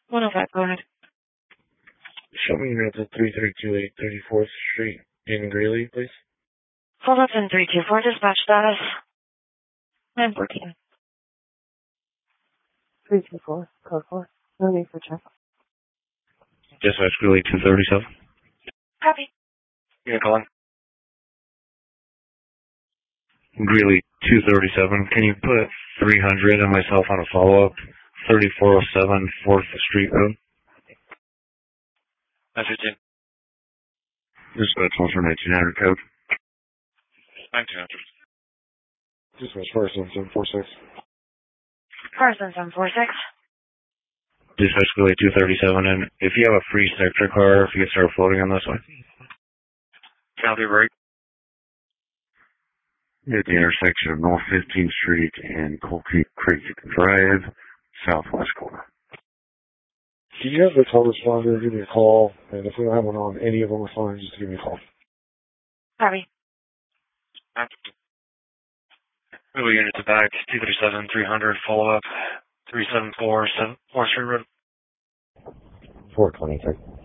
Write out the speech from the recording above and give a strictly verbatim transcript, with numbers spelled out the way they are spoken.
one oh five, go ahead. Show me units at three three two eight thirty-fourth Street in Greeley, please. Hold up in three two four, dispatch status. nine fourteen. three two four, code four. No need for check. Dispatch Greeley two thirty-seven. Copy. Yeah, calling. Greeley two thirty-seven. Can you put three hundred and myself on a follow-up? thirty-four oh seven fourth Street Road. nine fifteen. Dispatch also nineteen hundred code. nineteen hundred. Dispatch Parson seven four six. Carson seven four six. Dispatch Greeley two thirty-seven. And if you have a free sector car, if you could start floating on this one. County break. At the intersection of North fifteenth Street and Coal Creek Drive, southwest corner. Do you have the call responder? Give me a call. And if we don't have one on any of them, it's fine. Just give me a call. Copy. nine fifteen. Move unit to back. two thirty-seven, three hundred, follow up. three seven four, seven, fourth Street Road. four twenty-three.